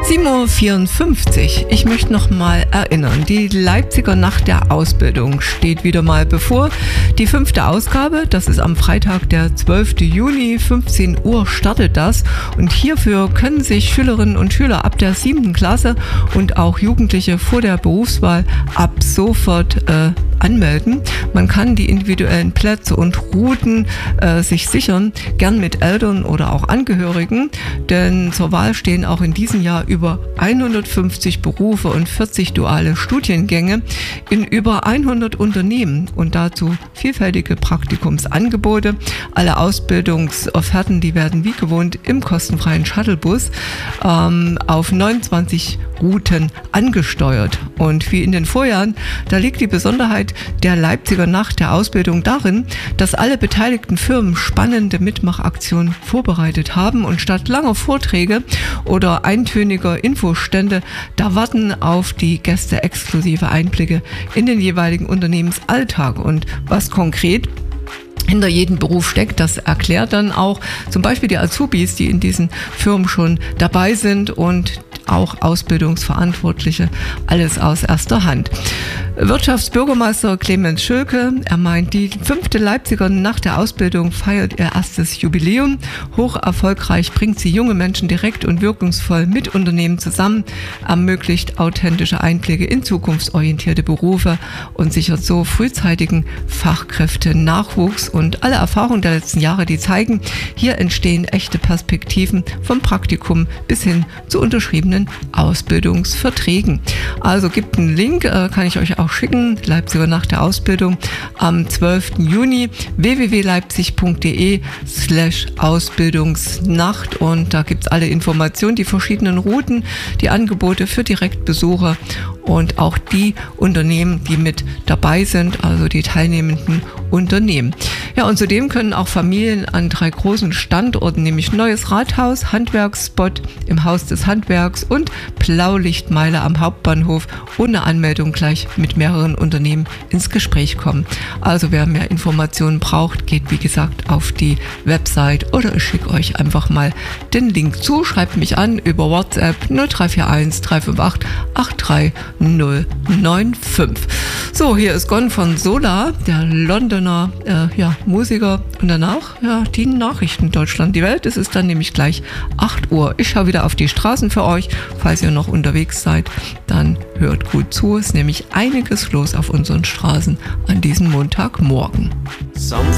7:54 Uhr. Ich möchte noch mal erinnern, die Leipziger Nacht der Ausbildung steht wieder mal bevor. Die 5. Ausgabe, das ist am Freitag, der 12. Juni, 15 Uhr startet das. Und hierfür können sich Schülerinnen und Schüler ab der 7. Klasse und auch Jugendliche vor der Berufswahl ab sofort anmelden. Man kann die individuellen Plätze und Routen sich sichern, gern mit Eltern oder auch Angehörigen, denn zur Wahl stehen auch in diesem Jahr über 150 Berufe und 40 duale Studiengänge in über 100 Unternehmen und dazu vielfältige Praktikumsangebote. Alle Ausbildungsofferten, die werden wie gewohnt im kostenfreien Shuttlebus auf 29 Routen angesteuert. Und wie in den Vorjahren, da liegt die Besonderheit der Leipziger Nacht der Ausbildung darin, dass alle beteiligten Firmen spannende Mitmachaktionen vorbereitet haben und statt langer Vorträge oder eintöniger Infostände, da warten auf die Gäste exklusive Einblicke in den jeweiligen Unternehmensalltag. Und was konkret hinter jedem Beruf steckt, das erklärt dann auch zum Beispiel die Azubis, die in diesen Firmen schon dabei sind und auch Ausbildungsverantwortliche, alles aus erster Hand. Wirtschaftsbürgermeister Clemens Schölke, er meint, die 5. Leipziger Nacht der Ausbildung feiert ihr erstes Jubiläum. Hoch erfolgreich bringt sie junge Menschen direkt und wirkungsvoll mit Unternehmen zusammen, ermöglicht authentische Einblicke in zukunftsorientierte Berufe und sichert so frühzeitigen Fachkräftenachwuchs. Und alle Erfahrungen der letzten Jahre, die zeigen, hier entstehen echte Perspektiven vom Praktikum bis hin zu unterschriebenen Ausbildungsverträgen. Also gibt einen Link, kann ich euch auch schicken, Leipziger Nacht der Ausbildung am 12. Juni, www.leipzig.de/Ausbildungsnacht, und da gibt es alle Informationen, die verschiedenen Routen, die Angebote für Direktbesucher und auch die Unternehmen, die mit dabei sind, also die teilnehmenden Unternehmen. Ja, und zudem können auch Familien an 3 großen Standorten, nämlich Neues Rathaus, Handwerksspot im Haus des Handwerks und Blaulichtmeile am Hauptbahnhof ohne Anmeldung gleich mit mehreren Unternehmen ins Gespräch kommen. Also wer mehr Informationen braucht, geht wie gesagt auf die Website oder ich schicke euch einfach mal den Link zu. Schreibt mich an über WhatsApp 0341 358 83095. So, hier ist Gon von Solar, der Londoner Musiker, und danach die Nachrichten Deutschland, die Welt. Es ist dann nämlich gleich 8 Uhr. Ich schaue wieder auf die Straßen für euch. Falls ihr noch unterwegs seid, dann hört gut zu. Es ist nämlich einiges los auf unseren Straßen an diesem Montagmorgen.